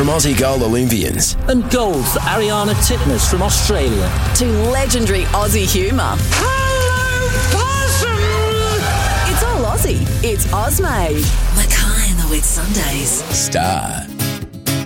from Aussie goal Olympians. And gold for Ariana Titmus from Australia. To legendary Aussie humour. Hello, possum! It's all Aussie. It's Ozmade. Mackay and the Whit Sundays. Star.